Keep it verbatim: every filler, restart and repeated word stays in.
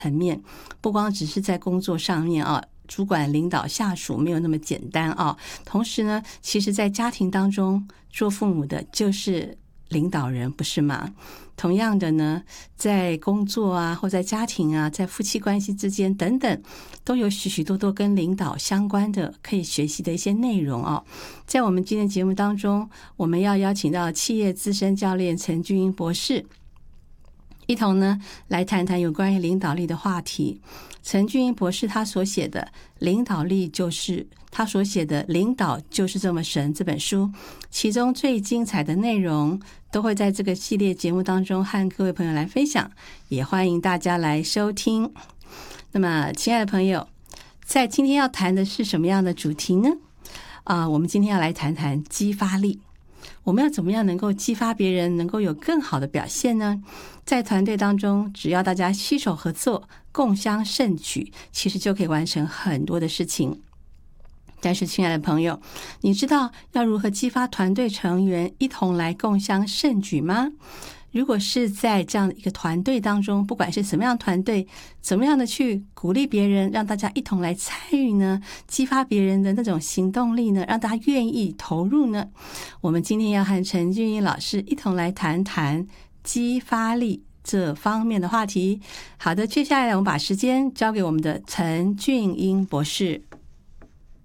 层面，不光只是在工作上面啊，主管领导下属没有那么简单啊。同时呢，其实在家庭当中，做父母的就是领导人，不是吗？同样的呢，在工作啊，或在家庭啊，在夫妻关系之间等等，都有许许多多跟领导相关的可以学习的一些内容哦。在我们今天节目当中，我们要邀请到企业资深教练陈俊英博士，一同呢来谈谈有关于领导力的话题。陈俊英博士他所写的领导力就是他所写的领导就是这么神这本书，其中最精彩的内容都会在这个系列节目当中和各位朋友来分享，也欢迎大家来收听。那么亲爱的朋友，在今天要谈的是什么样的主题呢？啊、呃，我们今天要来谈谈激发力。我们要怎么样能够激发别人能够有更好的表现呢？在团队当中，只要大家携手合作，共襄盛举，其实就可以完成很多的事情。但是亲爱的朋友，你知道要如何激发团队成员一同来共襄盛举吗？如果是在这样的一个团队当中，不管是什么样的团队，怎么样的去鼓励别人，让大家一同来参与呢？激发别人的那种行动力呢？让大家愿意投入呢？我们今天要和陈俊英老师一同来谈谈激发力这方面的话题。好的，接下来我们把时间交给我们的陈俊英博士。